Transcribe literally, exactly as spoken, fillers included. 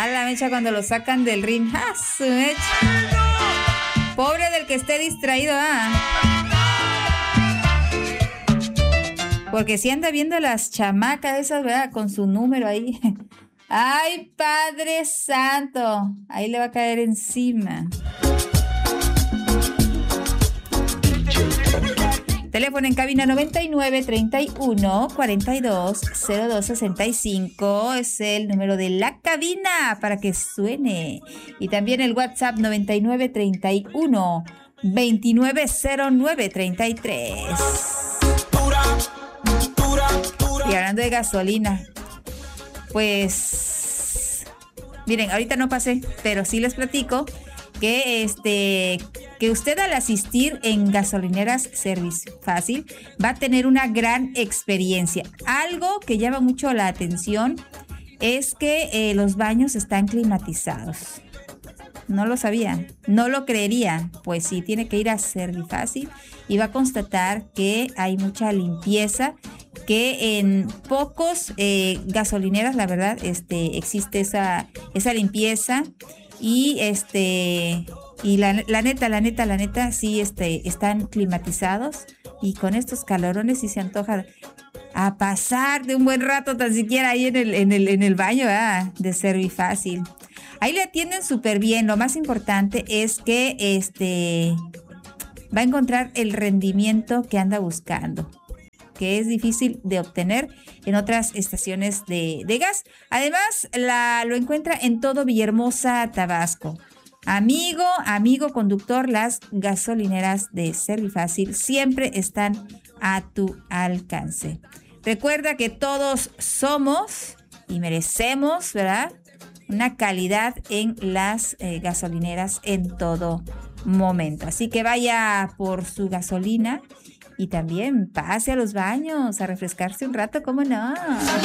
A la mecha cuando lo sacan del ring. ¡Ah, su mecha! Pobre del que esté distraído, ¿ah? Porque si anda viendo las chamacas esas, ¿verdad? Con su número ahí. ¡Ay, Padre Santo! Ahí le va a caer encima. Teléfono en cabina noventa y nueve, treinta y uno, cuarenta y dos, cero dos sesenta y cinco. Es el número de la cabina para que suene. Y también el WhatsApp noventa y nueve, treinta y uno, veintinueve, cero nueve, treinta y tres. Y hablando de gasolina, pues miren, ahorita no pasé, pero sí les platico que este que usted al asistir en gasolineras Service Fácil va a tener una gran experiencia. Algo que llama mucho la atención es que eh, los baños están climatizados. No lo sabían, no lo creerían. Pues sí, tiene que ir a Service Fácil y va a constatar que hay mucha limpieza, que en pocos eh, gasolineras, la verdad, este, existe esa, esa limpieza. Y este y la, la neta, la neta, la neta, sí este, están climatizados. Y con estos calorones sí se antoja a pasar de un buen rato, tan siquiera ahí en el, en el, en el baño, ¿verdad? De Service Fácil. Ahí le atienden súper bien. Lo más importante es que este va a encontrar el rendimiento que anda buscando, que es difícil de obtener en otras estaciones de, de gas. Además, la, lo encuentra en todo Villahermosa, Tabasco. Amigo, amigo conductor, las gasolineras de Service Fácil siempre están a tu alcance. Recuerda que todos somos y merecemos, ¿verdad?, una calidad en las eh, gasolineras en todo momento. Así que vaya por su gasolina y también pase a los baños a refrescarse un rato, ¿cómo no?